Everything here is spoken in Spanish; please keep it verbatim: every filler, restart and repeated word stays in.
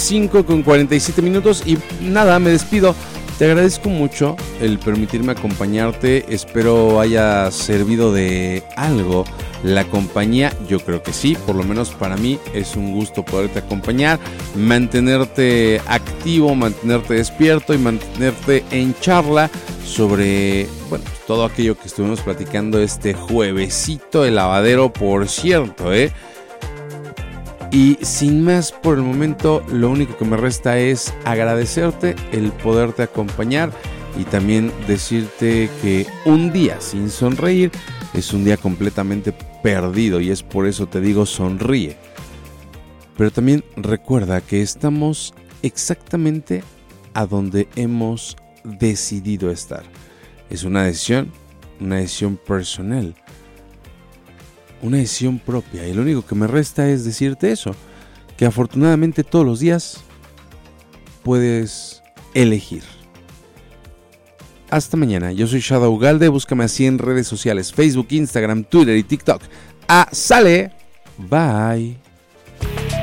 cinco con cuarenta y siete minutos y nada, me despido. Te agradezco mucho el permitirme acompañarte, espero haya servido de algo la compañía, yo creo que sí, por lo menos para mí es un gusto poderte acompañar, mantenerte activo, mantenerte despierto y mantenerte en charla sobre, bueno, todo aquello que estuvimos platicando este juevesito de lavadero, por cierto, ¿eh? Y sin más por el momento, lo único que me resta es agradecerte el poderte acompañar y también decirte que un día sin sonreír es un día completamente perdido y es por eso te digo sonríe. Pero también recuerda que estamos exactamente a donde hemos decidido estar. Es una decisión, una decisión personal. Una decisión propia y lo único que me resta es decirte eso, que afortunadamente todos los días puedes elegir. Hasta mañana, yo soy Shadow Ugalde, búscame así en redes sociales, Facebook, Instagram, Twitter y TikTok. ¡Ah, sale! Bye.